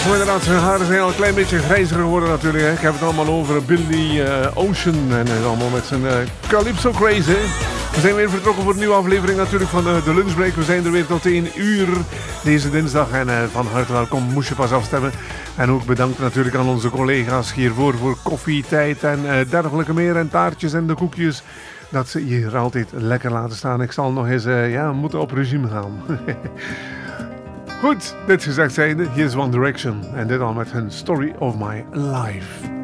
Zo inderdaad, zijn haren zijn al een klein beetje grijzer geworden natuurlijk. Hè. Ik heb het allemaal over Billy Ocean en allemaal met zijn Calypso Crazy. We zijn weer vertrokken voor een nieuwe aflevering natuurlijk van de lunchbreak. We zijn er weer tot 1 uur deze dinsdag en van harte welkom. Moest je pas afstemmen. En ook bedankt natuurlijk aan onze collega's hiervoor voor koffietijd en dergelijke meer en taartjes en de koekjes. Dat ze hier altijd lekker laten staan. Ik zal nog eens moeten op regime gaan. Goed, dit gezegd zijnde, hier is One Direction. En dit al met hun Story of My Life.